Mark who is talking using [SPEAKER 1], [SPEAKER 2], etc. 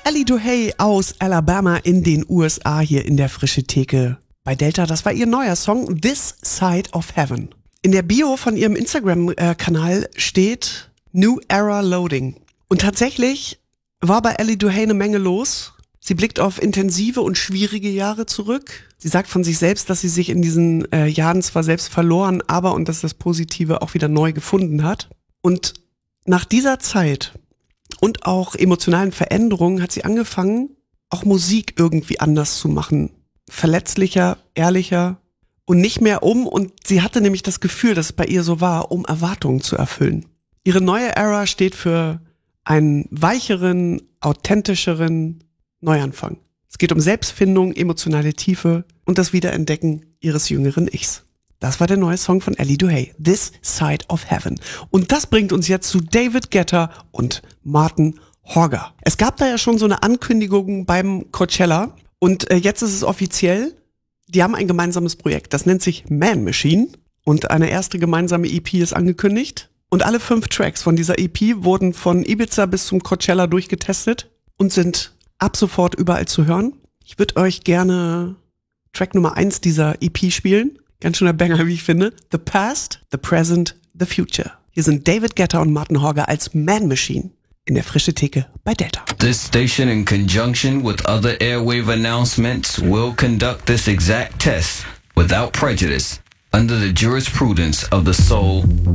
[SPEAKER 1] Ellie Duhay aus Alabama in den USA hier in der Frische Theke bei Delta. Das war ihr neuer Song This Side of Heaven. In der Bio von ihrem Instagram-Kanal steht New Era Loading. Und tatsächlich war bei Ellie Duhay eine Menge los. Sie blickt auf intensive und schwierige Jahre zurück. Sie sagt von sich selbst, dass sie sich in diesen Jahren zwar selbst verloren, aber und dass das Positive auch wieder neu gefunden hat. Und nach dieser Zeit und auch emotionalen Veränderungen hat sie angefangen, auch Musik irgendwie anders zu machen. Verletzlicher, ehrlicher und nicht mehr und sie hatte nämlich das Gefühl, dass es bei ihr so war, um Erwartungen zu erfüllen. Ihre neue Era steht für einen weicheren, authentischeren Neuanfang. Es geht um Selbstfindung, emotionale Tiefe und das Wiederentdecken ihres jüngeren Ichs. Das war der neue Song von Ellie Duhay, This Side of Heaven. Und das bringt uns jetzt zu David Guetta und Martin Horger. Es gab da ja schon so eine Ankündigung beim Coachella und jetzt ist es offiziell. Die haben ein gemeinsames Projekt, das nennt sich Man Machine und eine erste gemeinsame EP ist angekündigt. Und alle 5 Tracks von dieser EP wurden von Ibiza bis zum Coachella durchgetestet und sind ab sofort überall zu hören. Ich würde euch gerne Track Nummer 1 dieser EP spielen. Ganz schöner Banger, wie ich finde. The Past, The Present, The Future. Hier sind David Guetta und Martin Horger als Man Machine in der Frische Theke bei Delta.
[SPEAKER 2] This station, in conjunction with other airwave announcements, will conduct this exact test without prejudice under the jurisprudence of the Soul